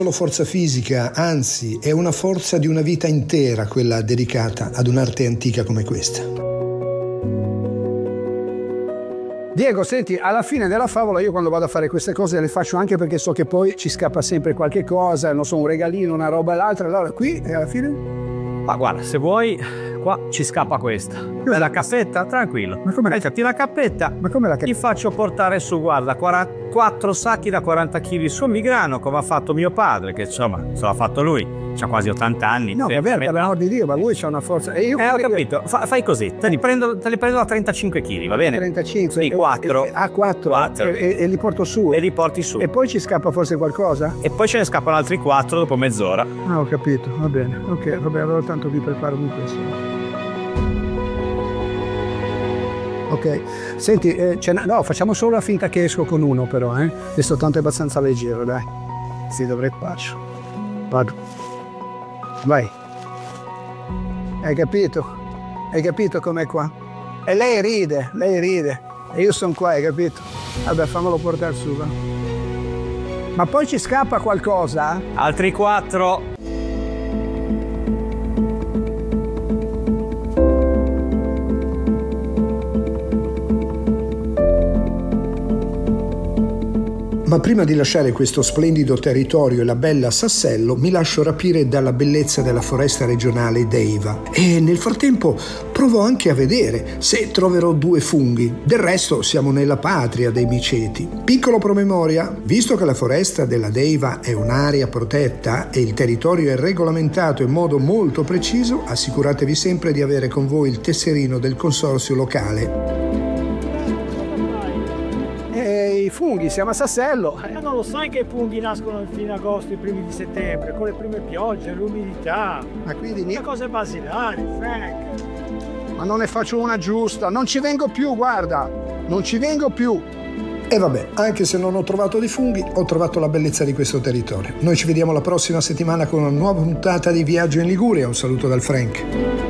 Solo forza fisica, anzi è una forza di una vita intera quella dedicata ad un'arte antica come questa. Diego, senti, alla fine della favola io quando vado a fare queste cose le faccio anche perché so che poi ci scappa sempre qualche cosa, non so, un regalino, una roba e l'altra, allora qui e alla fine? Ma guarda, se vuoi, qua ci scappa questa. La cappetta, tranquillo. Ma come? Mettiti la cappetta. Ma come la Ti faccio portare su, guarda, 4 sacchi da 40 kg su Migrano, come ha fatto mio padre, che insomma, se l'ha fatto lui. C'ha quasi 80 anni. No, vabbè, per l'amor di Dio, ma lui c'ha una forza. E io ho capito. Fai così, te li prendo da 35 kg, va bene? 35. Sì, 4. A 4. E li porto su. E li porti su. E poi ci scappa forse qualcosa? E poi ce ne scappano altri 4 dopo mezz'ora. Ah, ho capito, va bene. Ok, vabbè, allora tanto vi preparo di questo. Ok, senti, no, facciamo solo la finta che esco con uno però, Questo tanto è abbastanza leggero, dai. Sì, dovrei farci. Vado. Vai. Hai capito? Hai capito com'è qua? E lei ride. E io sono qua, hai capito? Vabbè, fammelo portare su, va. Ma poi ci scappa qualcosa? Altri 4. Ma prima di lasciare questo splendido territorio e la bella Sassello, mi lascio rapire dalla bellezza della foresta regionale d'Eiva. E nel frattempo provo anche a vedere se troverò 2 funghi. Del resto siamo nella patria dei miceti. Piccolo promemoria, visto che la foresta della Deiva è un'area protetta e il territorio è regolamentato in modo molto preciso, assicuratevi sempre di avere con voi il tesserino del consorzio locale. I funghi, siamo a Sassello. Non lo sai che i funghi nascono a fine agosto, i primi di settembre, con le prime piogge, l'umidità. Ma quindi le cose basilari, Frank. Ma non ne faccio una giusta, non ci vengo più, guarda, non ci vengo più. E vabbè, anche se non ho trovato dei funghi, ho trovato la bellezza di questo territorio. Noi ci vediamo la prossima settimana con una nuova puntata di Viaggio in Liguria. Un saluto dal Frank.